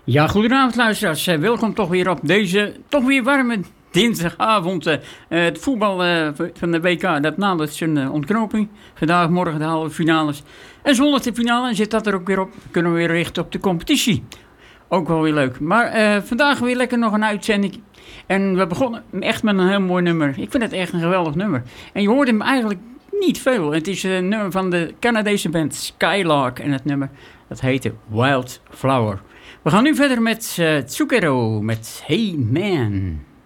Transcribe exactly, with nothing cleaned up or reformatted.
Ja, goedenavond luisteraars. Uh, welkom toch weer op deze toch weer warme dinsdagavond. Uh, het voetbal uh, van de W K, dat nadert zijn uh, ontknoping. Vandaag, morgen de halve finales. En zondag de finale, en zit dat er ook weer op. Kunnen we weer richten op de competitie. Ook wel weer leuk. Maar uh, vandaag weer lekker nog een uitzending. En we begonnen echt met een heel mooi nummer. Ik vind het echt een geweldig nummer. En je hoort hem eigenlijk niet veel. Het is een nummer van de Canadese band Skylark. En het nummer, dat heette Wild Flower. We gaan nu verder met uh, Tsukero met Hey Man.